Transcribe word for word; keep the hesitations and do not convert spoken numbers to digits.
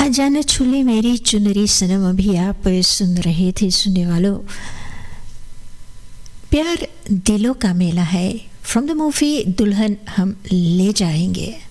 अजाना छूले मेरी चुनरी सनम, अभी आप सुन रहे थे सुनने वालों। प्यार दिलों का मेला है, फ्रॉम द मूवी दुल्हन हम ले जाएंगे।